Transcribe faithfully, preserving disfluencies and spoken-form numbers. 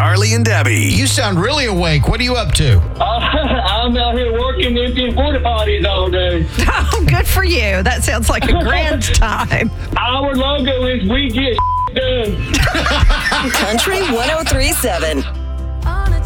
Carly and Debbie. You sound really awake. What are you up to? Uh, I'm out here working emptying porta potties all day. Oh, good for you. That sounds like a grand time. Our logo is we get done. Country one oh three point seven.